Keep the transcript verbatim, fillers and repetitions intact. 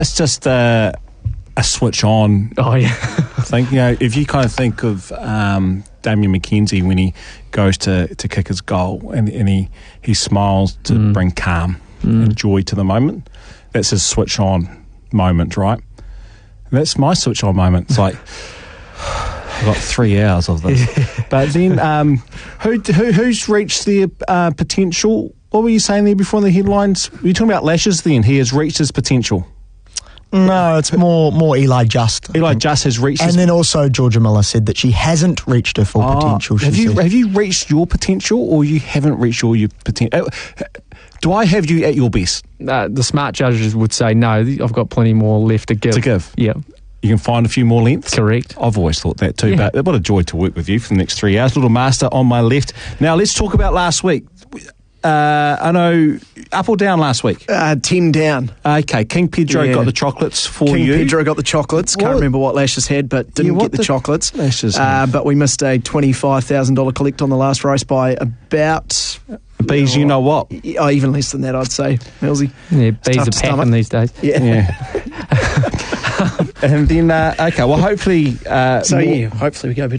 It's just uh, a switch on. Oh, yeah. thing. You know, if you kind of think of um, Damien McKenzie when he goes to, to kick his goal and, and he, he smiles to mm. bring calm mm. and joy to the moment, that's his switch on moment, right? And that's my switch on moment. It's like, I've got three hours of this. But then, um, who, who who's reached their uh, potential? What were you saying there before in the headlines? Were you talking about Lashes then? He has reached his potential. No, it's more more Eli Just. Eli Just has reached and his... then also Georgia Miller said that she hasn't reached her full oh, potential. She have you said. have you reached your potential, or you haven't reached all your potential? Do I have you at your best? Uh, the smart judges would say no. I've got plenty more left to give. To give, yeah. You can find a few more lengths. Correct. I've always thought that too. Yeah. But what a joy to work with you for the next three hours. Little Master on my left. Now let's talk about last week. Uh, I know, up or down last week? Uh, ten down. Okay, King Pedro yeah. got the chocolates for King you. King Pedro got the chocolates. Can't what? remember what Lashes had, but didn't yeah, get the, the chocolates. Lashes uh, but we missed a twenty-five thousand dollars collect on the last race by about... Bees, you know what? Oh, even less than that, I'd say, Millsy. Yeah, bees are packing these days. Yeah. yeah. And then, uh, okay, well, hopefully... Uh, so, more, yeah, hopefully we go better.